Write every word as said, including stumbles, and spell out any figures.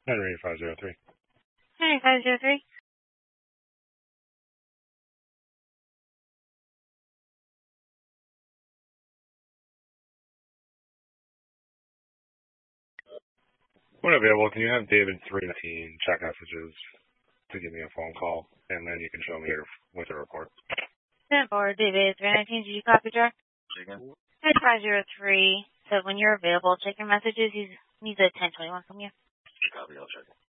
Henry five zero three. Henry five zero three. When available, can you have David three nineteen check messages to give me a phone call, and then you can show me your, with a report. ten four, David three nineteen, did you copy, Jar? Again? Henry five zero three. So when you're available, check your messages. He needs a ten twenty-one from you. Copy, I'll check it.